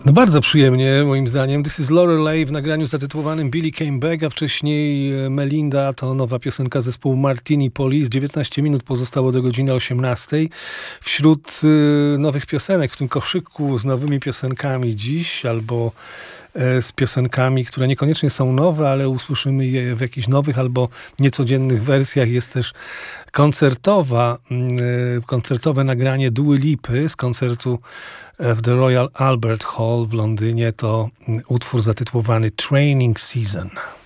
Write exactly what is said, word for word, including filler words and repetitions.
No bardzo przyjemnie, moim zdaniem. This is Lorelei w nagraniu zatytułowanym Billy Came Back, a wcześniej Melinda to nowa piosenka zespołu Martini Police. dziewiętnaście minut pozostało do godziny osiemnastej. Wśród y, nowych piosenek w tym koszyku z nowymi piosenkami dziś, albo y, z piosenkami, które niekoniecznie są nowe, ale usłyszymy je w jakichś nowych albo niecodziennych wersjach, jest też koncertowa, y, koncertowe nagranie Dua Lipy z koncertu w The Royal Albert Hall w Londynie. To utwór zatytułowany Training Season.